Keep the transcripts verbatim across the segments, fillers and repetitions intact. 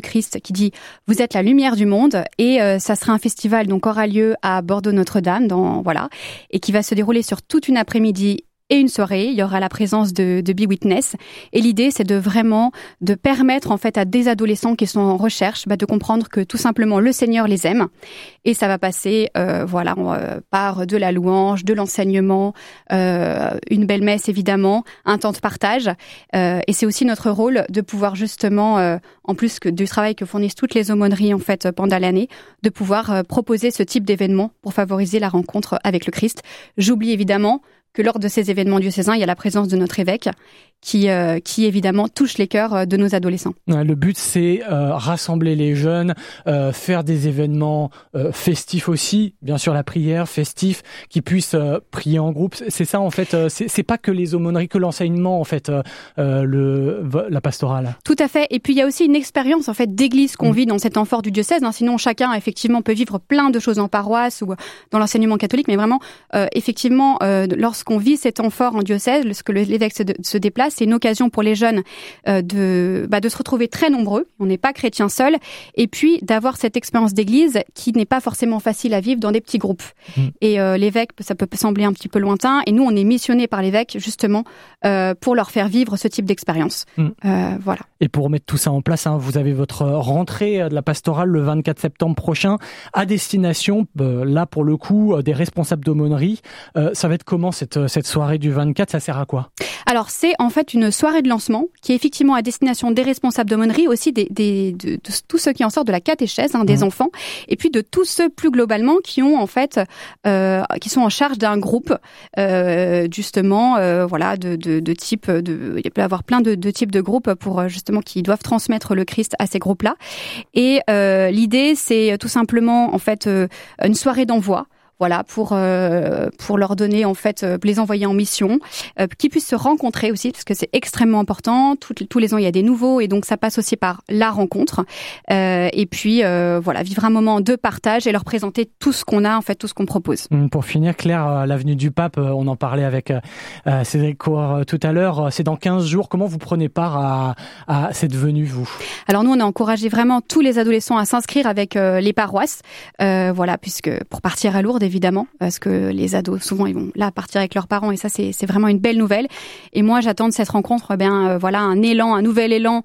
Christ qui dit « Vous êtes la lumière du monde » et euh, ça sera un festival donc aura lieu à Bordeaux-Notre-Dame, dans voilà, et qui va se dérouler sur toute une après-midi et une soirée. Il y aura la présence de, de Be Witness. Et l'idée, c'est de vraiment de permettre en fait à des adolescents qui sont en recherche bah, de comprendre que tout simplement le Seigneur les aime. Et ça va passer euh, voilà euh, par de la louange, de l'enseignement, euh, une belle messe évidemment, un temps de partage. Euh, et c'est aussi notre rôle de pouvoir justement, euh, en plus que du travail que fournissent toutes les aumôneries en fait pendant l'année, de pouvoir euh, proposer ce type d'événement pour favoriser la rencontre avec le Christ. J'oublie évidemment que lors de ces événements diocésains, il y a la présence de notre évêque qui, euh, qui évidemment touche les cœurs de nos adolescents. Le but, c'est euh, rassembler les jeunes, euh, faire des événements euh, festifs aussi, bien sûr la prière, festif, qui puissent euh, prier en groupe. C'est ça en fait, euh, c'est, c'est pas que les aumôneries, que l'enseignement en fait, euh, euh, le, la pastorale. Tout à fait. Et puis il y a aussi une expérience en fait d'église qu'on mmh. vit dans cet temps fort du diocèse. Hein. Sinon, chacun effectivement peut vivre plein de choses en paroisse ou dans l'enseignement catholique, mais vraiment, euh, effectivement, euh, lorsqu'on vit cet temps fort en diocèse, lorsque l'évêque se, se déplace, c'est une occasion pour les jeunes euh, de, bah, de se retrouver très nombreux. On n'est pas chrétien seul. Et puis d'avoir cette expérience d'église qui n'est pas forcément facile à vivre dans des petits groupes. Mmh. Et euh, l'évêque, ça peut sembler un petit peu lointain. Et nous, on est missionnés par l'évêque justement euh, pour leur faire vivre ce type d'expérience. Mmh. Euh, voilà. Et pour mettre tout ça en place, hein, vous avez votre rentrée de la pastorale le vingt-quatre septembre prochain à destination, euh, là pour le coup, euh, des responsables d'aumônerie. Euh, ça va être comment cette, cette soirée du vingt-quatre? Ça sert à quoi? Alors c'est en fait une soirée de lancement qui est effectivement à destination des responsables d'aumônerie, aussi des, des, de, de tous ceux qui en sortent de la catéchèse, hein, des mmh. enfants, et puis de tous ceux plus globalement qui ont en fait, euh, qui sont en charge d'un groupe, euh, justement, euh, voilà, de, de, de type, de, il peut y avoir plein de, de types de groupes pour justement qui doivent transmettre le Christ à ces groupes-là. Et euh, l'idée, c'est tout simplement en fait euh, une soirée d'envoi. Voilà, pour euh, pour leur donner en fait euh, les envoyer en mission, euh, qu'ils puissent se rencontrer aussi parce que c'est extrêmement important. Tout, tous les ans il y a des nouveaux et donc ça passe aussi par la rencontre. Euh, et puis euh, voilà, vivre un moment de partage et leur présenter tout ce qu'on a en fait, tout ce qu'on propose. Pour finir, Claire, l'avenue du Pape, on en parlait avec euh, Cédric Coeur tout à l'heure. C'est dans quinze jours. Comment vous prenez part à, à cette venue, vous? Alors nous, on a encouragé vraiment tous les adolescents à s'inscrire avec euh, les paroisses. Euh, voilà, puisque pour partir à Lourdes, évidemment, parce que les ados, souvent, ils vont là partir avec leurs parents et ça, c'est, c'est vraiment une belle nouvelle. Et moi, j'attends de cette rencontre, bien, euh, voilà, un élan, un nouvel élan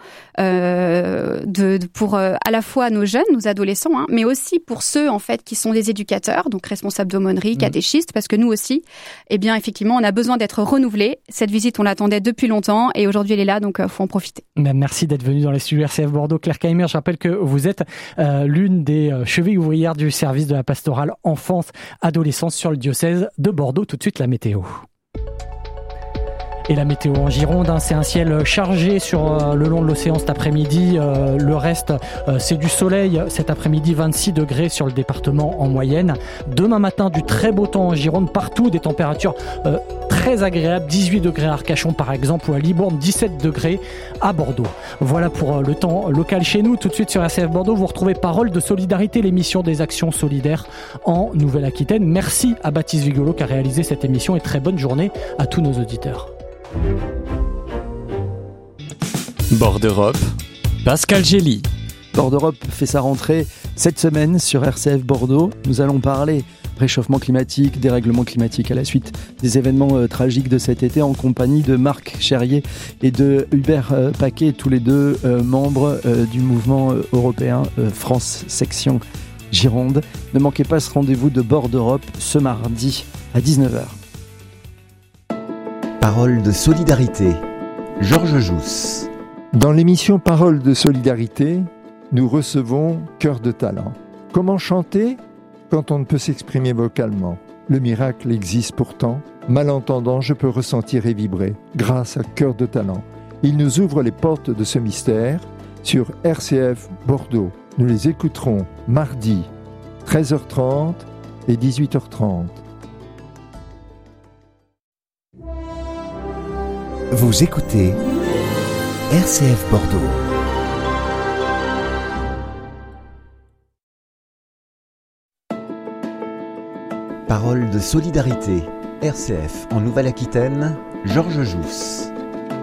euh, de, de pour euh, à la fois nos jeunes, nos adolescents, hein, mais aussi pour ceux, en fait, qui sont des éducateurs, donc responsables d'aumônerie, catéchistes, parce que nous aussi, eh bien, effectivement, on a besoin d'être renouvelés. Cette visite, on l'attendait depuis longtemps et aujourd'hui, elle est là, donc il euh, faut en profiter. Merci d'être venu dans les studios R C F Bordeaux. Claire Keimer, je rappelle que vous êtes euh, l'une des euh, chevilles ouvrières du service de la pastorale enfance adolescence sur le diocèse de Bordeaux. Tout de suite, la météo. Et la météo en Gironde, hein, c'est un ciel chargé sur euh, le long de l'océan cet après-midi. Euh, le reste, euh, c'est du soleil. Cet après-midi, vingt-six degrés sur le département en moyenne. Demain matin, du très beau temps en Gironde, partout des températures euh, très agréables. dix-huit degrés à Arcachon par exemple, ou à Libourne, dix-sept degrés à Bordeaux. Voilà pour euh, le temps local chez nous. Tout de suite sur R C F Bordeaux, vous retrouvez Parole de solidarité, l'émission des actions solidaires en Nouvelle-Aquitaine. Merci à Baptiste Vigolo qui a réalisé cette émission et très bonne journée à tous nos auditeurs. Bord d'Europe, Pascal Gély. Bord d'Europe fait sa rentrée cette semaine sur R C F Bordeaux. Nous allons parler réchauffement climatique, dérèglement climatique à la suite des événements euh, tragiques de cet été en compagnie de Marc Cherrier et de Hubert euh, Paquet, tous les deux euh, membres euh, du mouvement euh, européen euh, France Section Gironde. Ne manquez pas ce rendez-vous de Bord d'Europe ce mardi à dix-neuf heures. Parole de solidarité, Georges Jousse. Dans l'émission Parole de solidarité, nous recevons Cœur de talent. Comment chanter quand on ne peut s'exprimer vocalement? Le miracle existe pourtant. Malentendant, je peux ressentir et vibrer grâce à Cœur de talent. Il nous ouvre les portes de ce mystère sur R C F Bordeaux. Nous les écouterons mardi treize heures trente et dix-huit heures trente. Vous écoutez R C F Bordeaux. Parole de solidarité, R C F en Nouvelle-Aquitaine, Georges Jousse.